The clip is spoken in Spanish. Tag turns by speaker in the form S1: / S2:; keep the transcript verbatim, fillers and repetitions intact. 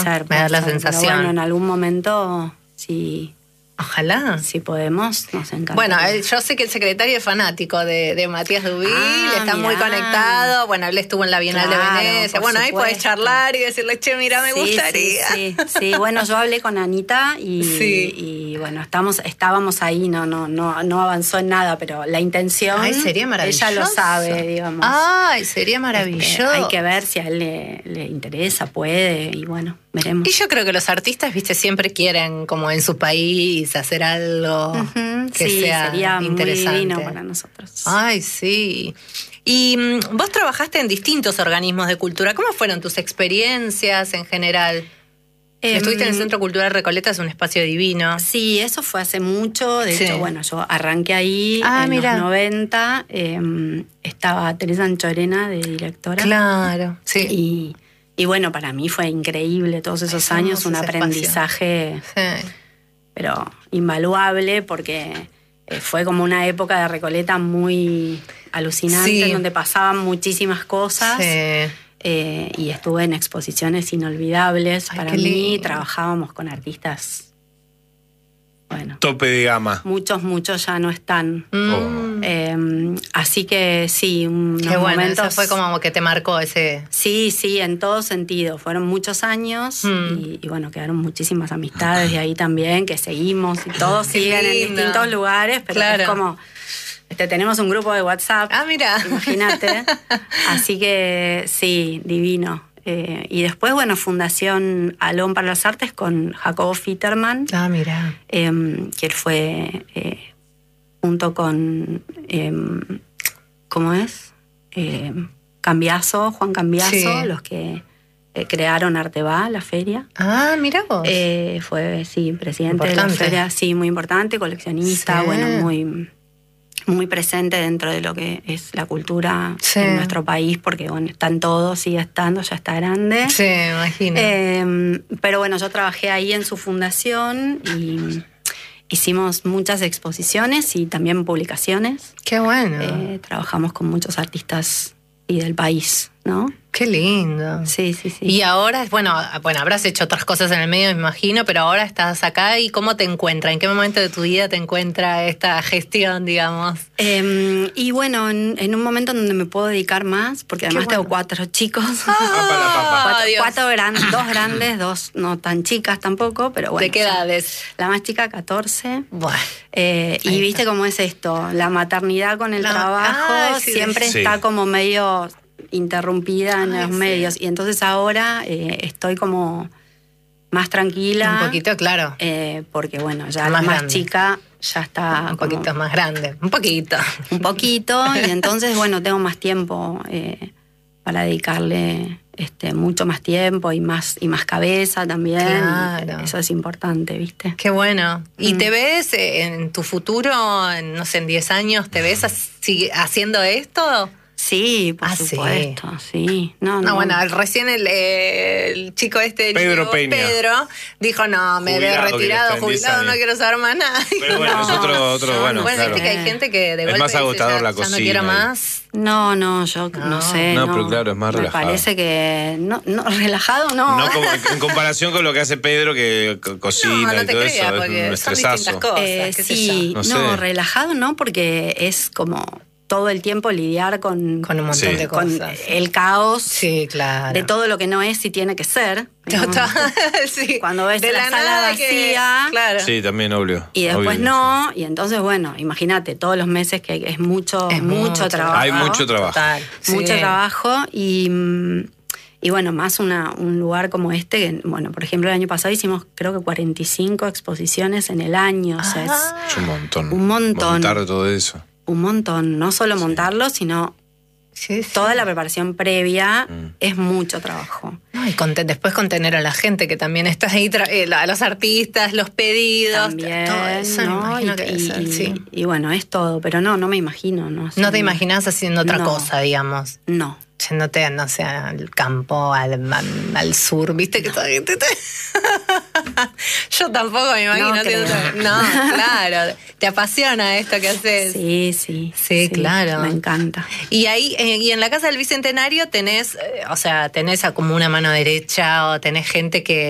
S1: Puede ser,
S2: Me
S1: puede
S2: da la
S1: ser, pero
S2: sensación.
S1: bueno, en algún momento, sí,
S2: Ojalá.
S1: si podemos, nos encanta.
S2: Bueno, él- yo sé que el secretario es fanático de, de Matías Dubil,
S1: Ah,
S2: está muy
S1: mirá.
S2: conectado. Bueno, él estuvo en la Bienal
S1: Claro,
S2: de Venecia.
S1: por
S2: Bueno, ahí podés
S1: supuesto.
S2: charlar y decirle, che, mira, me
S1: Sí,
S2: gustaría.
S1: Sí, sí, sí. Bueno, yo hablé con Anita y,
S2: Sí.
S1: y bueno, estamos, estábamos ahí, no, no, no, no avanzó en nada, pero la intención,
S2: Ay, sería maravilloso.
S1: ella lo sabe, digamos.
S2: Ay, sería
S1: Este,
S2: maravilloso.
S1: hay que ver si a él le, le interesa, puede, y bueno, veremos.
S2: Y yo creo que los artistas, viste, siempre quieren, como en su país, hacer algo
S1: Ujú,
S2: que
S1: sí,
S2: sea
S1: sería
S2: interesante.
S1: muy divino para nosotros.
S2: Ay, sí. Y mm, vos trabajaste en distintos organismos de cultura. ¿Cómo fueron tus experiencias en general?
S1: Em,
S2: Estuviste en el Centro Cultural Recoleta, es un espacio divino.
S1: Sí, eso fue hace mucho. De
S2: Sí.
S1: hecho, bueno, yo arranqué ahí
S2: Ah,
S1: en
S2: mirá.
S1: los noventa. eh, estaba Teresa Anchorena de directora.
S2: Claro, sí.
S1: Y, y bueno, para mí fue increíble todos esos
S2: Es
S1: años,
S2: hermoso
S1: un
S2: ese
S1: aprendizaje,
S2: Sí.
S1: pero invaluable, porque eh, fue como una época de Recoleta muy alucinante,
S2: Sí.
S1: en donde pasaban muchísimas cosas.
S2: Sí.
S1: Eh, y estuve en exposiciones inolvidables.
S2: Ay,
S1: para
S2: qué
S1: mí.
S2: lindo.
S1: Trabajábamos con artistas, bueno,
S3: Tope de gama.
S1: muchos, muchos ya no están.
S2: Mm,
S1: Eh, así que sí, unos
S2: qué bueno,
S1: momentos.
S2: eso fue como que te marcó ese...
S1: Sí, sí, en todo sentido. Fueron muchos años
S2: Mm.
S1: y, y bueno, quedaron muchísimas amistades de ahí también, que seguimos y todos
S2: Qué
S1: siguen en
S2: lindo.
S1: distintos lugares, pero
S2: Claro.
S1: es como, este, tenemos un grupo de WhatsApp,
S2: Ah, mira.
S1: imagínate. Así que sí, divino. Eh, y después, bueno, Fundación Alón para las Artes con Jacobo Fitterman,
S2: Ah, mira.
S1: eh, que él fue eh, junto con, eh, ¿cómo es? Eh, Cambiazo, Juan Cambiazo,
S2: Sí.
S1: los que eh, crearon Arteba, la feria.
S2: Ah, mira vos.
S1: Eh, fue, sí, presidente de
S2: Importante.
S1: la feria, sí, muy importante, coleccionista,
S2: Sí.
S1: bueno, muy, muy presente dentro de lo que es la cultura
S2: Sí.
S1: en nuestro país, porque bueno, están todos, sigue estando, ya está grande.
S2: Sí, me imagino.
S1: Eh, pero bueno, yo trabajé ahí en su fundación y hicimos muchas exposiciones y también publicaciones.
S2: Qué bueno.
S1: Eh, trabajamos con muchos artistas y del país, ¿no?
S2: Qué lindo.
S1: Sí, sí, sí.
S2: Y ahora, bueno, bueno, habrás hecho otras cosas en el medio, me imagino, pero ahora estás acá y ¿cómo te encuentra? ¿En qué momento de tu vida te encuentra esta gestión, digamos?
S1: Eh, y bueno, en, en un momento en donde me puedo dedicar más, porque además
S2: bueno.
S1: tengo cuatro chicos.
S3: Ah, para, papá.
S1: cuatro,
S2: Dios.
S1: cuatro gran- dos grandes, dos no tan chicas tampoco, pero bueno.
S2: ¿De qué edades?
S1: La más chica, catorce.
S2: Bueno.
S1: Eh,
S2: Ahí
S1: y viste
S2: está.
S1: cómo es esto, la maternidad con el
S2: La-
S1: trabajo
S2: ah, sí,
S1: siempre
S3: sí.
S1: está como medio interrumpida en
S2: Ay,
S1: los
S2: sí.
S1: medios. Y entonces ahora eh, estoy como más tranquila.
S2: Un poquito, claro.
S1: eh, porque bueno, ya
S2: Más
S1: la más
S2: grande.
S1: chica ya está
S2: un
S1: como
S2: poquito más grande. Un poquito.
S1: un poquito. Y entonces, bueno, tengo más tiempo eh, para dedicarle este, mucho más tiempo y más, y más cabeza también.
S2: Claro.
S1: Y eso es importante, ¿viste?
S2: Qué bueno. ¿Y
S1: Mm.
S2: te ves eh, en tu futuro, en, no sé, en diez años, te ves así- haciendo esto?
S1: Sí, por
S2: Ah, sí.
S1: supuesto, sí. No,
S2: No,
S1: no.
S2: bueno, recién el, eh, el chico este, el
S3: Pedro
S2: chico
S3: Peña.
S2: Pedro, dijo, no, me veo
S3: Jubilado, que
S2: retirado,
S3: está en diez
S2: jubilado, no
S3: años.
S2: quiero saber más nada.
S3: Pero bueno,
S1: No,
S3: es otro, otro
S1: yo-
S3: bueno,
S2: Bueno,
S3: claro.
S2: viste que hay gente que de
S3: Es
S2: golpe
S3: más
S2: dice,
S3: agotador
S2: ya,
S3: la
S2: ya no
S3: cocina
S2: quiero
S3: y-
S2: más.
S1: No, no, yo
S2: No.
S1: no, sé.
S3: No,
S1: No,
S3: pero claro, es más
S1: Me
S3: relajado.
S1: parece que. No, no, relajado no.
S3: No como- en comparación con lo que hace Pedro, que co- cocina
S2: No, no
S3: y
S2: te
S3: todo
S2: creas,
S3: eso, es
S2: porque
S3: un
S2: son distintas
S3: estresazo.
S2: cosas.
S1: Eh,
S2: qué sé
S1: sí,
S3: yo.
S1: no,
S3: No sé.
S1: relajado no, porque es como todo el tiempo lidiar con,
S2: Con un montón
S3: Sí.
S2: de
S1: con
S2: cosas.
S1: el caos
S2: Sí, claro.
S1: de todo lo que no es y tiene que ser. ¿no?
S2: Total, sí.
S1: Cuando ves
S2: De
S1: la sala
S2: nada que-
S1: vacía,
S2: claro.
S3: Sí, también, obvio.
S1: Y después
S3: obvio,
S1: no, y entonces, bueno, imagínate, todos los meses que es mucho,
S2: Es
S1: mucho,
S2: mucho.
S1: trabajo.
S3: Hay mucho trabajo.
S2: Total.
S1: Mucho
S2: Sí.
S1: trabajo y, mm, y bueno, más una, un lugar como este, que, bueno, por ejemplo, el año pasado hicimos creo que cuarenta y cinco exposiciones en el año, o sea,
S2: Ah.
S3: Es un montón.
S1: Un montón.
S3: Montar todo eso.
S1: es un montón, no solo montarlo, sino
S2: Sí, sí.
S1: toda la preparación previa,
S3: Mm.
S1: es mucho trabajo.
S2: No, y conten- después contener a la gente que también está ahí, tra- eh, a los artistas, los pedidos,
S1: También,
S2: todo eso, me
S1: ¿no?
S2: imagino
S1: Y,
S2: que debe
S1: y-
S2: ser, sí.
S1: y bueno, es todo, pero no, no me imagino, ¿no?
S2: No
S1: Sí,
S2: te imaginas haciendo otra
S1: No.
S2: cosa, digamos.
S1: No.
S2: Yéndote, no sé, al campo, al, al, al sur, ¿viste? Que toda gente te- Yo tampoco me imagino.
S1: No
S2: haciendo
S1: creo.
S2: otra- no, claro. ¿Te apasiona esto que haces?
S1: Sí, sí.
S2: Sí, claro.
S1: Me encanta.
S2: Y ahí, eh, y en la Casa del Bicentenario tenés, eh, o sea, tenés a como una mano derecha o tenés gente que